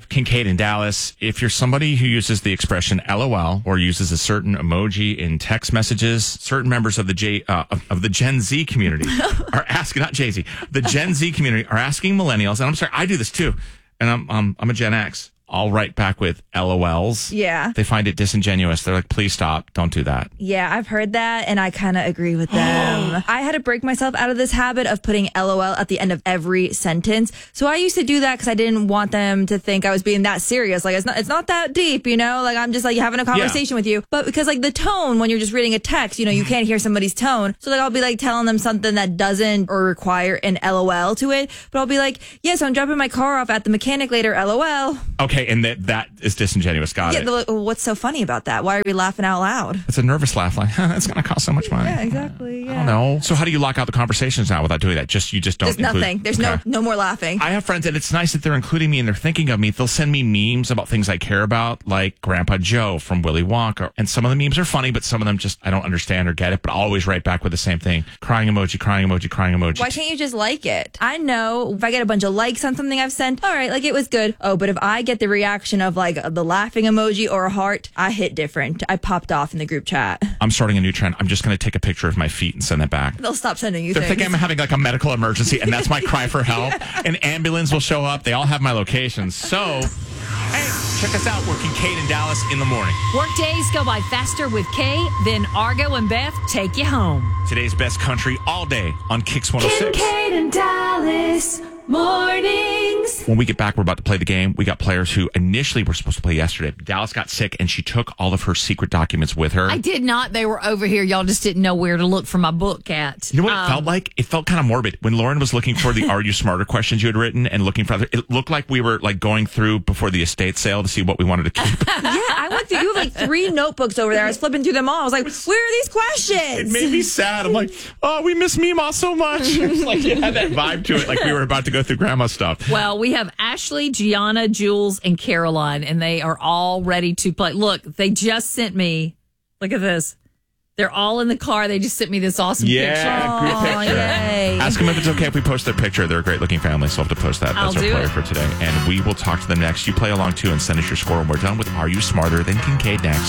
Kincaid in Dallas. If you're somebody who uses the expression LOL or uses a certain emoji in text messages, certain members of the Gen Z community are asking, not Jay-Z, the Gen Z community are asking millennials, and I'm sorry, I do this too, and I'm a Gen X. I'll write back with LOLs. Yeah. They find it disingenuous. They're like, please stop. Don't do that. Yeah, I've heard that, and I kind of agree with them. I had to break myself out of this habit of putting LOL at the end of every sentence. So I used to do that because I didn't want them to think I was being that serious. Like, it's not that deep, you know? Like, I'm just, like, having a conversation with you. But because, like, the tone, when you're just reading a text, you know, you can't hear somebody's tone. So, like, I'll be, like, telling them something that doesn't or require an LOL to it. But I'll be like, yes, I'm dropping my car off at the mechanic later, LOL. Okay, and that is disingenuous. Got it. Yeah, what's so funny about that? Why are we laughing out loud? It's a nervous laugh, like, it's going to cost so much money. Yeah, exactly. Yeah. I don't know. So how do you lock out the conversations now without doing that? You just don't. There's nothing. There's no more laughing. I have friends, and it's nice that they're including me and they're thinking of me. They'll send me memes about things I care about, like Grandpa Joe from Willy Wonka. And some of the memes are funny, but some of them just I don't understand or get it. But I'll always write back with the same thing: crying emoji, crying emoji, crying emoji. Why can't you just like it? I know if I get a bunch of likes on something I've sent, all right, like it was good. Oh, but if I get the reaction of like the laughing emoji or a heart, I hit different. I popped off in the group chat. I'm starting a new trend. I'm just going to take a picture of my feet and send that back. They'll stop sending you They're things. thinking I'm having like a medical emergency, and that's my cry for help. An ambulance will show up. They all have my locations. So, hey, check us out. We're Kincaid in Dallas in the morning. Work days go by faster with Kay, then Argo and Beth take you home. Today's best country all day on Kicks 106. Kincaid in Dallas mornings. When we get back, we're about to play the game. We got players who initially were supposed to play yesterday. Dallas got sick, and she took all of her secret documents with her. I did not. They were over here. Y'all just didn't know where to look for my book at. You know what it felt like? It felt kind of morbid. When Lauren was looking for the Are You Smarter questions you had written and looking for other, it looked like we were like going through before the estate sale to see what we wanted to keep. Yeah, I went through. You have like 3 notebooks over there. I was flipping through them all. I was like, where are these questions? It made me sad. I'm like, oh, we miss Meemaw so much. It's like it had that vibe to it, like we were about to go through grandma's stuff. Well, we have Ashley, Gianna, Jules, and Caroline, and they are all ready to play. Look, they just sent me, look at this. They're all in the car. They just sent me this awesome picture. Yeah, great picture. Yay. Ask them if it's okay if we post their picture. They're a great looking family, so I'll have to post that. I'll That's our do player it. for today. And we will talk to them next. You play along too and send us your score when we're done with Are You Smarter Than Kincaid next.